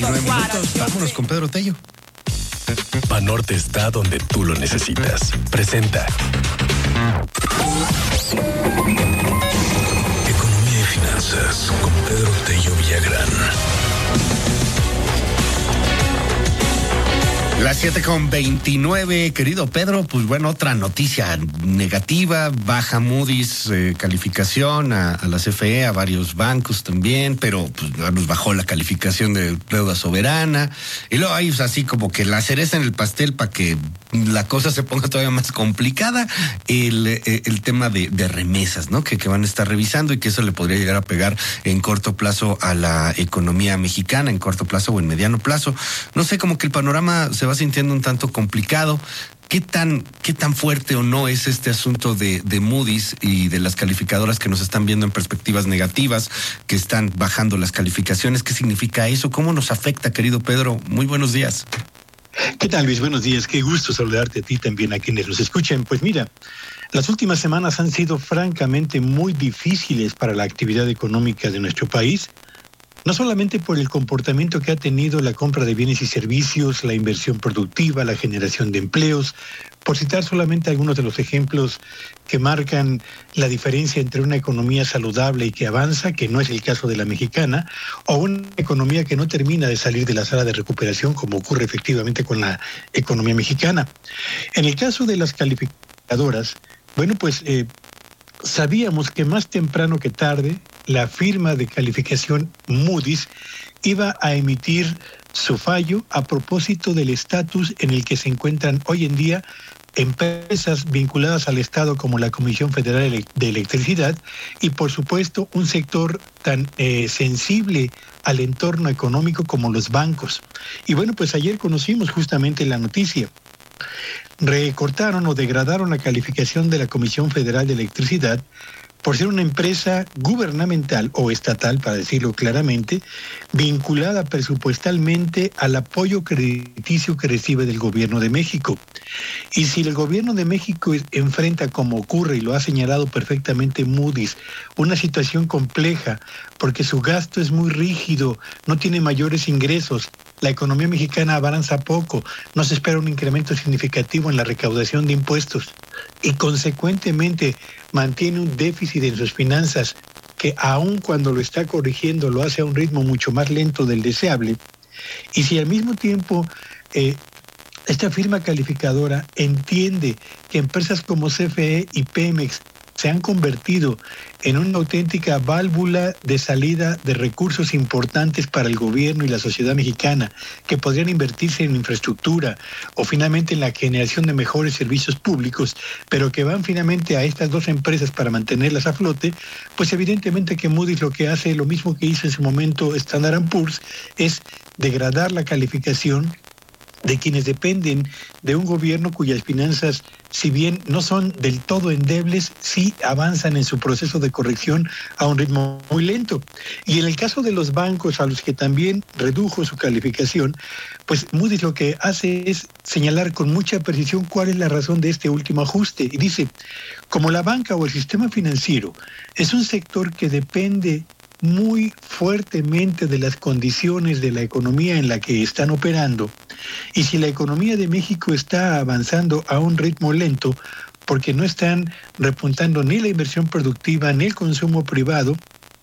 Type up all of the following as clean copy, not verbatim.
8:29. Vámonos con Pedro Tello. Banorte está donde tú lo necesitas. Presenta Economía y Finanzas con Pedro Tello Villagrán. Las 7:29, querido Pedro, pues bueno, otra noticia negativa, baja Moody's calificación a la CFE, a varios bancos también, pero pues nos bajó la calificación de deuda soberana, y luego hay así como que la cereza en el pastel para que la cosa se ponga todavía más complicada, el tema de remesas, ¿no? Que van a estar revisando y que eso le podría llegar a pegar en corto plazo a la economía mexicana, en corto plazo o en mediano plazo. No sé, como que el panorama se va sintiendo un tanto complicado. ¿Qué tan fuerte o no es este asunto de Moody's y de las calificadoras que nos están viendo en perspectivas negativas, que están bajando las calificaciones? ¿Qué significa eso? ¿Cómo nos afecta, querido Pedro? Muy buenos días. ¿Qué tal, Luis? Buenos días. Qué gusto saludarte a ti también, a quienes nos escuchen. Pues mira, las últimas semanas han sido francamente muy difíciles para la actividad económica de nuestro país. No solamente por el comportamiento que ha tenido la compra de bienes y servicios, la inversión productiva, la generación de empleos, por citar solamente algunos de los ejemplos que marcan la diferencia entre una economía saludable y que avanza, que no es el caso de la mexicana, o una economía que no termina de salir de la sala de recuperación, como ocurre efectivamente con la economía mexicana. En el caso de las calificadoras, bueno, pues sabíamos que más temprano que tarde la firma de calificación Moody's iba a emitir su fallo a propósito del estatus en el que se encuentran hoy en día empresas vinculadas al Estado como la Comisión Federal de Electricidad y, por supuesto, un sector tan sensible al entorno económico como los bancos. Y bueno, pues ayer conocimos justamente la noticia. Recortaron o degradaron la calificación de la Comisión Federal de Electricidad por ser una empresa gubernamental o estatal, para decirlo claramente, vinculada presupuestalmente al apoyo crediticio que recibe del Gobierno de México. Y si el Gobierno de México enfrenta, como ocurre y lo ha señalado perfectamente Moody's, una situación compleja porque su gasto es muy rígido, no tiene mayores ingresos, la economía mexicana avanza poco, no se espera un incremento significativo en la recaudación de impuestos y consecuentemente mantiene un déficit en sus finanzas que aun cuando lo está corrigiendo lo hace a un ritmo mucho más lento del deseable. Y si al mismo tiempo esta firma calificadora entiende que empresas como CFE y Pemex se han convertido en una auténtica válvula de salida de recursos importantes para el gobierno y la sociedad mexicana, que podrían invertirse en infraestructura o finalmente en la generación de mejores servicios públicos, pero que van finalmente a estas dos empresas para mantenerlas a flote, pues evidentemente que Moody's lo que hace, lo mismo que hizo en su momento Standard & Poor's, es degradar la calificación de quienes dependen de un gobierno cuyas finanzas, si bien no son del todo endebles, sí avanzan en su proceso de corrección a un ritmo muy lento. Y en el caso de los bancos, a los que también redujo su calificación, pues Moody's lo que hace es señalar con mucha precisión cuál es la razón de este último ajuste. Y dice, como la banca o el sistema financiero es un sector que depende muy fuertemente de las condiciones de la economía en la que están operando, y si la economía de México está avanzando a un ritmo lento porque no están repuntando ni la inversión productiva, ni el consumo privado,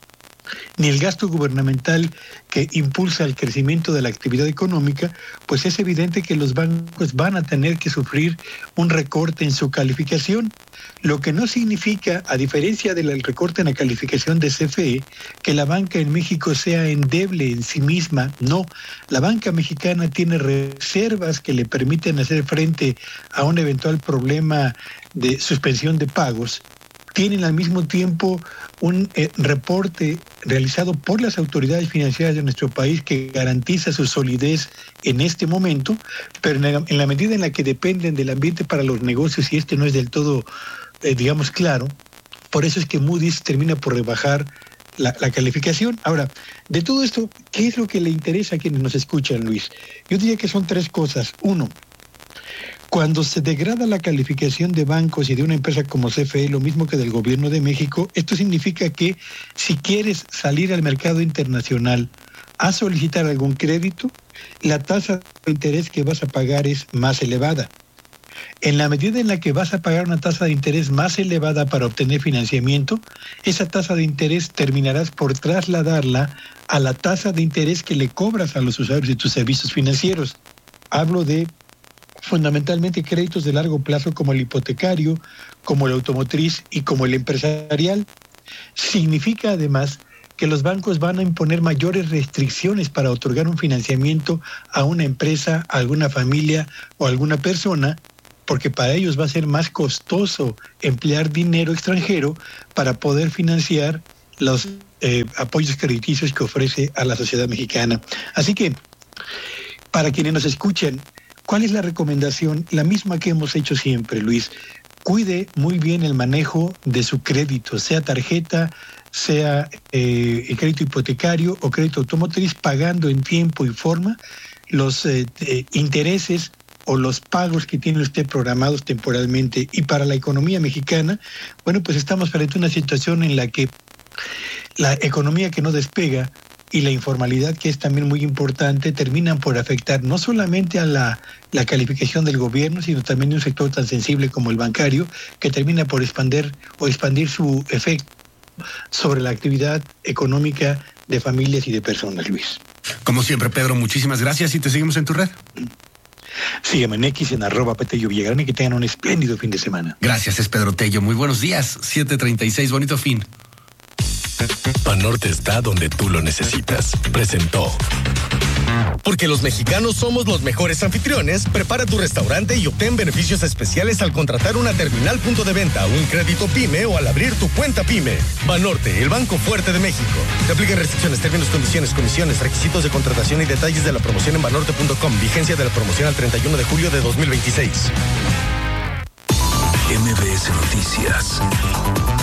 ni el gasto gubernamental que impulsa el crecimiento de la actividad económica, pues es evidente que los bancos van a tener que sufrir un recorte en su calificación, lo que no significa, a diferencia del recorte en la calificación de CFE, que la banca en México sea endeble en sí misma. No, la banca mexicana tiene reservas que le permiten hacer frente a un eventual problema de suspensión de pagos. Tienen al mismo tiempo un reporte realizado por las autoridades financieras de nuestro país que garantiza su solidez en este momento, pero en la medida en la que dependen del ambiente para los negocios y este no es del todo, digamos, claro, por eso es que Moody's termina por rebajar la calificación. Ahora, de todo esto, ¿qué es lo que le interesa a quienes nos escuchan, Luis? Yo diría que son tres cosas. Uno, cuando se degrada la calificación de bancos y de una empresa como CFE, lo mismo que del Gobierno de México, esto significa que si quieres salir al mercado internacional a solicitar algún crédito, la tasa de interés que vas a pagar es más elevada. En la medida en la que vas a pagar una tasa de interés más elevada para obtener financiamiento, esa tasa de interés terminarás por trasladarla a la tasa de interés que le cobras a los usuarios de tus servicios financieros. Hablo de fundamentalmente créditos de largo plazo como el hipotecario, como el automotriz y como el empresarial. Significa además que los bancos van a imponer mayores restricciones para otorgar un financiamiento a una empresa, a alguna familia o a alguna persona, porque para ellos va a ser más costoso emplear dinero extranjero para poder financiar los apoyos crediticios que ofrece a la sociedad mexicana. Así que, para quienes nos escuchan, ¿cuál es la recomendación? La misma que hemos hecho siempre, Luis. Cuide muy bien el manejo de su crédito, sea tarjeta, sea crédito hipotecario o crédito automotriz, pagando en tiempo y forma los intereses o los pagos que tiene usted programados temporalmente. Y para la economía mexicana, bueno, pues estamos frente a una situación en la que la economía que no despega y la informalidad, que es también muy importante, terminan por afectar no solamente a la calificación del gobierno, sino también de un sector tan sensible como el bancario, que termina por expandir su efecto sobre la actividad económica de familias y de personas, Luis. Como siempre, Pedro, muchísimas gracias y te seguimos en tu red. Sígueme en X, en @Petello Villagrán, y que tengan un espléndido fin de semana. Gracias, es Pedro Tello. Muy buenos días, 7:36, bonito fin. Banorte está donde tú lo necesitas. Presentó. Porque los mexicanos somos los mejores anfitriones, prepara tu restaurante y obtén beneficios especiales al contratar una terminal punto de venta, un crédito PYME o al abrir tu cuenta PYME. Banorte, el banco fuerte de México. Te aplican restricciones, términos, condiciones, comisiones, requisitos de contratación y detalles de la promoción en banorte.com. Vigencia de la promoción al 31 de julio de 2026. MBS Noticias.